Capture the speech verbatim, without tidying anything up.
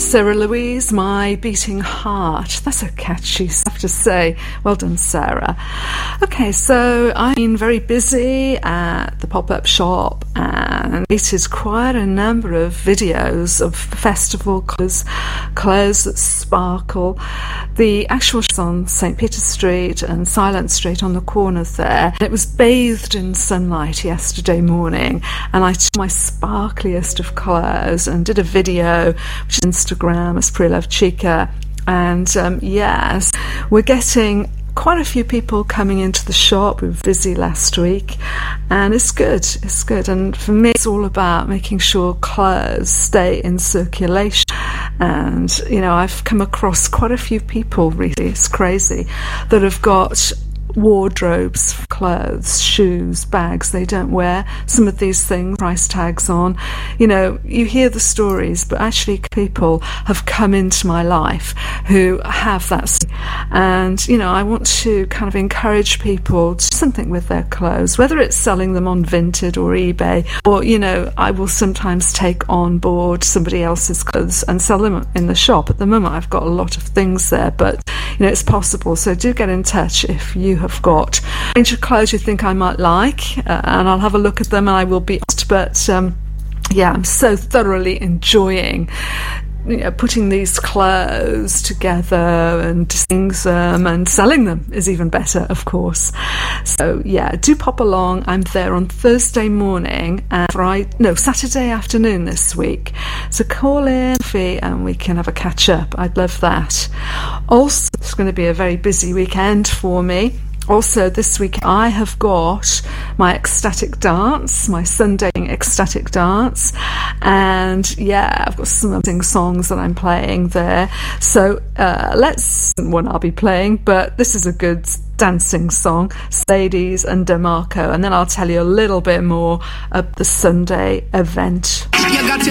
Sarah Louise, My Beating Heart. That's so catchy, I have to say. Well done, Sarah. Okay, so I've been very busy at the pop-up shop and created quite a number of videos of festival clothes, clothes that sparkle. The actual shop's on Saint Peter Street and Silent Street on the corner there. It was bathed in sunlight yesterday morning, and I took my sparkliest of clothes and did a video, which is Instagram as Pre-Love Chica. And um, yes, we're getting quite a few people coming into the shop. We were busy last week, and it's good, it's good. And for me, it's all about making sure clothes stay in circulation. And, you know, I've come across quite a few people, really, it's crazy, that have got wardrobes, clothes, shoes, bags they don't wear. Some of these things, price tags on. You know, you hear the stories, but actually people have come into my life who have that. And, you know, I want to kind of encourage people to do something with their clothes, whether it's selling them on Vinted or eBay, or, you know, I will sometimes take on board somebody else's clothes and sell them in the shop. At the moment, I've got a lot of things there, but, you know, it's possible. So do get in touch if you have got a range of clothes you think I might like, uh, and I'll have a look at them and I will be honest. But um, yeah, I'm so thoroughly enjoying, you know, putting these clothes together and seeing them and selling them is even better, of course. So yeah, do pop along. I'm there on Thursday morning and Friday, no, Saturday afternoon this week. So call in and we can have a catch up. I'd love that. Also, it's going to be a very busy weekend for me. Also, this week I have got my ecstatic dance, my Sunday ecstatic dance, and yeah, I've got some amazing songs that I'm playing there. So uh, let's one I'll be playing, but this is a good dancing song, Ladies and DeMarco, and then I'll tell you a little bit more of the Sunday event.